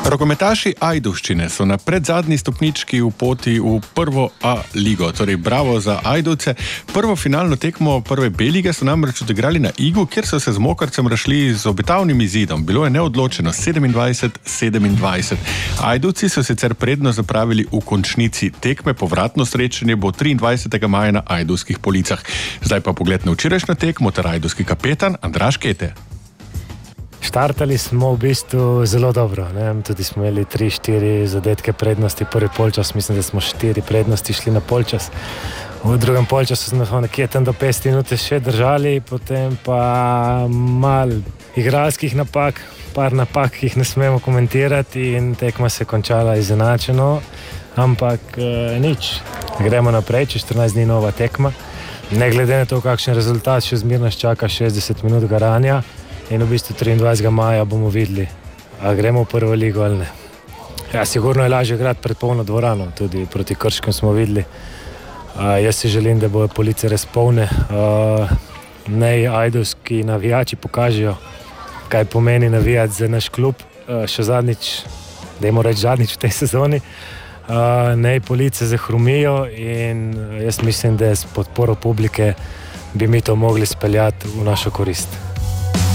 Rokometaši Ajdovščine so na predzadnji stopnički v poti v prvo A ligo, torej bravo za Ajdovce. Prvo finalno tekmo prve B lige so namreč odigrali na Igu, kjer so se z Mokrcem razšli z obetavnim izidom. Bilo je neodločeno 27-27. Ajdovci so sicer prednost zapravili v končnici tekme, povratno srečanje bo 23. maja na ajdovskih policah. Zdaj pa pogled na včerajšnjo tekmo ter ajdovski kapetan Andraž Kete. Štartali smo v bistvu zelo dobro, ne? Tudi smo imeli 3-4 zadetke prednosti prvi polčas, mislim, da smo 4 prednosti šli na polčas. V drugem polčasu smo nekje tam do 5 minut še držali, potem pa malo igralskih napak, par napak, ki jih ne smemo komentirati in tekma se je končala izenačeno, ampak nič, gremo naprej, čez 14 dni nova tekma. Ne glede na to, kakšen rezultat, še zmeraj nas čaka 60 minut garanja. In v bistvu 23. maja bomo videli, ali gremo v prvo ligo ali ne. Ja, sigurno je lažje igrati pred polno dvorano, tudi proti Krškem smo videli. Jaz si želim, da bojo police res polne. Naj ajdovski navijači pokažejo, kaj pomeni navijati za naš klub. Še zadnjič, dajmo reči zadnjič v tej sezoni. Naj police zahrumijo in jaz mislim, da s podporo publike bi mi to mogli speljati v našo korist.